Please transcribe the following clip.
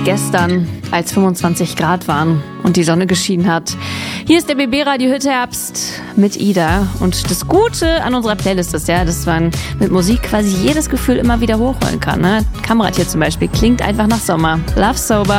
gestern, als 25 Grad waren und die Sonne geschienen hat. Hier ist der BB Radio Hit Herbst mit Ida. Und das Gute an unserer Playlist ist ja, dass man mit Musik quasi jedes Gefühl immer wieder hochholen kann. Ne? Kamerad hier zum Beispiel klingt einfach nach Sommer. Love Sober.